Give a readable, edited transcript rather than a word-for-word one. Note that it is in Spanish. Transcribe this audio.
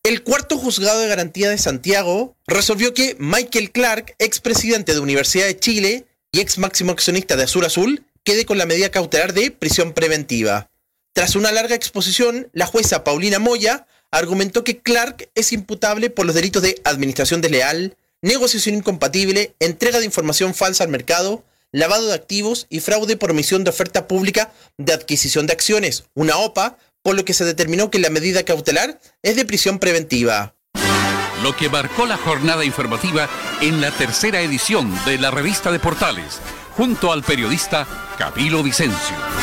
El cuarto juzgado de garantía de Santiago resolvió que Michael Clark, expresidente de Universidad de Chile y ex máximo accionista de Azur Azul, quede con la medida cautelar de prisión preventiva. Tras una larga exposición, la jueza Paulina Moya argumentó que Clark es imputable por los delitos de administración desleal, negociación incompatible, entrega de información falsa al mercado, lavado de activos y fraude por omisión de oferta pública de adquisición de acciones, una OPA, por lo que se determinó que la medida cautelar es de prisión preventiva. Lo que marcó la jornada informativa en la tercera edición de la revista de Portales, junto al periodista Camilo Vicencio.